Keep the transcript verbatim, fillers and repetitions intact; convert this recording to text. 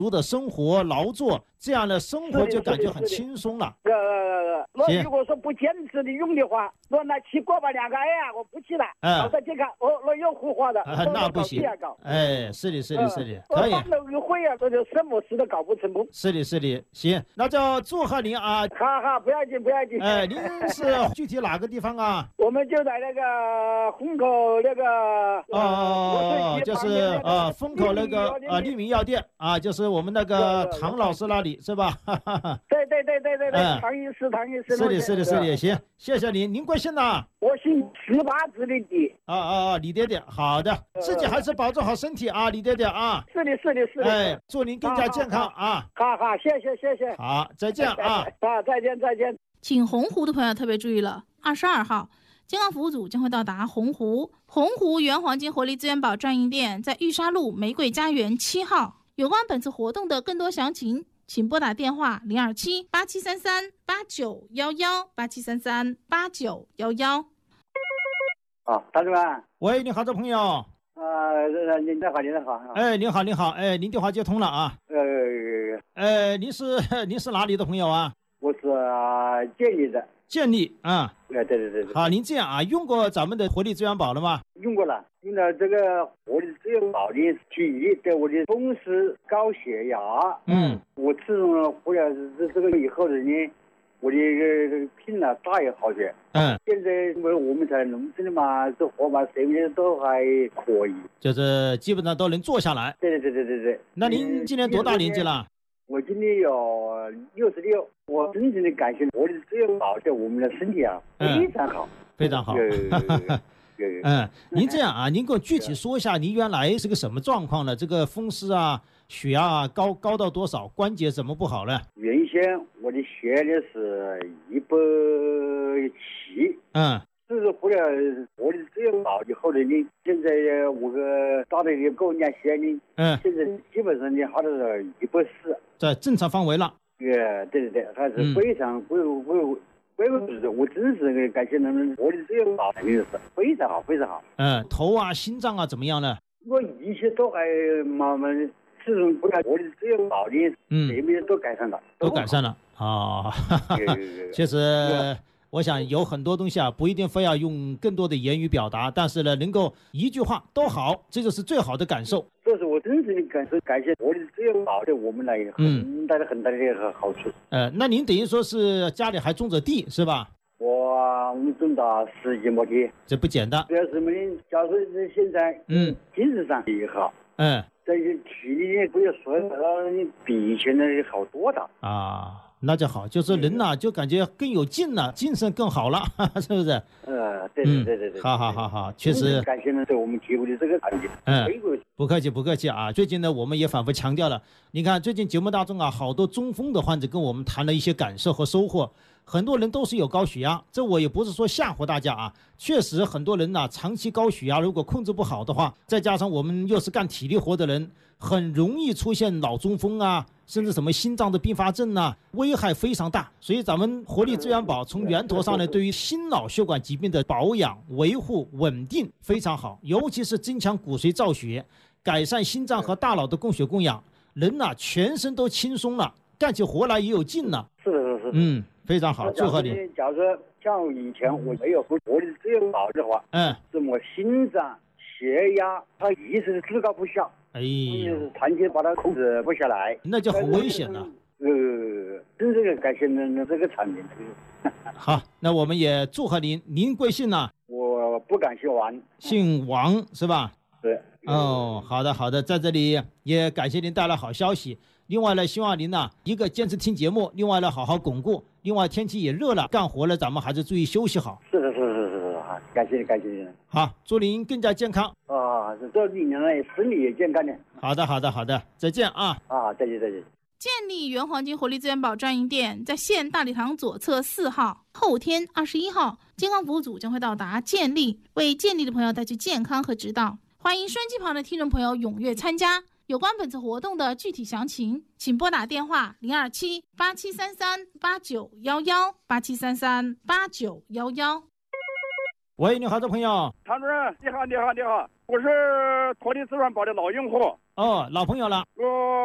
足的生活劳作，这样的生活就感觉很轻松了。 呃，那如果说不坚持的用的话，那那起过吧两个，哎呀，我不去了，搞得这个哦，那又胡话的， 那不行。哎，是的，是的，是的，可以。 办了个会啊，这就什么事都搞不成功。 是的，是的，行，那就祝贺您啊！ 哈哈，不要紧，不要紧。 哎，您是具体哪个地方啊？ 我们就在那个虹口那个哦，就是呃风口那个呃利民药店啊，就是我们那个唐老师那里是吧？ 对对对对对对，唐医师，唐医师。 是的，是的，是的，行，谢谢您。您贵姓呢？ 我姓十八字的李。 啊啊啊，李爹爹，好的，自己还是保重好身体啊，李爹爹啊。 是的，是的，是的。 哎，祝您更加健康啊！ 好好，谢谢谢谢。 好，再见啊！ 啊，再见再见。 请洪湖的朋友特别注意了，二十二号，健康服务组将会到达洪湖，洪湖原黄金活力资源宝专营店在玉沙路玫瑰家园七号。有关本次活动的更多详情，请拨打电话零二七八七三三八九幺幺八七三三八九幺幺。 啊，大主任。 喂，你好，这朋友。 呃，您好，您好。 哎，您好，您好，哎，您电话接通了啊。 呃， 呃，您是您是哪里的朋友啊？ 我是建立的。 建立啊。 对对对对。 好，您这样啊，用过咱们的活力资源宝了吗？ 用过了，用了这个活力资源宝的提议，对我的风湿、高血压。 嗯。 我自从喝了这这个以后呢，我的病呢大有好转。 嗯。 现在因为我们在农村的嘛，这活嘛，谁们都还可以， 就是基本上都能坐下来。 对对对对对对。 那您今年多大年纪了？ 我今年有六十六，我真正的感谢活力资源宝对我们的身体啊非常好， 非常好。嗯，您这样啊，您给我具体说一下，您原来是个什么状况呢？这个风湿啊、血压啊高高到多少？关节怎么不好呢？ 原先我的血压是一百七， 嗯， 就是喝了活力资源宝以后呢，你现在我个大的给我量血呢，嗯，现在基本上呢，好像是一百四，在正常范围了。 对对对，还是非常不不。非常值得，我真是感谢人们活力资源宝，真的是非常好，非常好。 嗯，头啊、心脏啊怎么样呢？ 我一切都还慢慢，自从不了活力资源宝的，嗯，这边都改善了， 都改善了啊。确实，我想有很多东西啊，不一定非要用更多的言语表达，但是呢，能够一句话都好，这就是最好的感受。 这是我真正的感受，感谢活力资源宝对我们来很大的很大的一个好处。 呃，那您等于说是家里还种着地是吧？ 我我们种到十几亩地， 这不简单。 主要是我们假如现在嗯精神上也好，嗯，这些体力不要说你比以前的好多的啊。那就好，就是人呐、啊，就感觉更有劲了，精神更好了，是不是？ 呃，对对对对对。 好好好好，确实。 感谢呢，对我们提供的这个产品。嗯。 不客气不客气啊！最近呢，我们也反复强调了，你看最近节目当中啊，好多中风的患者跟我们谈了一些感受和收获。很多人都是有高血压，这我也不是说吓唬大家啊，确实很多人呢、啊，长期高血压如果控制不好的话，再加上我们又是干体力活的人，很容易出现脑中风啊，甚至什么心脏的并发症啊，危害非常大。所以咱们活力资源宝从源头上呢，对于心脑血管疾病的保养、维护、稳定非常好，尤其是增强骨髓造血，改善心脏和大脑的供血供氧，人呐、啊、全身都轻松了，干起活来也有劲了。 是是是， 嗯。非常好，祝贺你。 假如说像以前我没有喝活力资源宝的话，嗯，什么心脏、血压，它一直居高不下，哎呦，长期把它控制不下来， 那就很危险了。 呃，真正的感谢您这个产品。 好，那我们也祝贺您。您贵姓呢？ 我不敢姓王。 姓王是吧？ 对。 哦，好的好的，在这里也感谢您带来好消息。另外呢，希望您呢一个坚持听节目，另外呢好好巩固。另外天气也热了，干活了咱们还是注意休息好。 是的，是是是是，好，感谢你，感谢你。 好，祝您更加健康。 啊，这几年来身体也健康的。 好的，好的，好的，再见啊。 啊，再见，再见。 建立原黄金活力资源宝专营店在县大礼堂左侧四号，后天二十一号，健康服务组将会到达建立，为建立的朋友带去健康和指导。欢迎收音机旁的听众朋友踊跃参加。有关本次活动的具体详情，请拨打电话零二七八七三三八九幺幺八七三三八九幺幺。 喂，你好，这朋友。 唐主任，你好，你好，你好，我是活力资源宝的老用户。 哦，老朋友了。 我。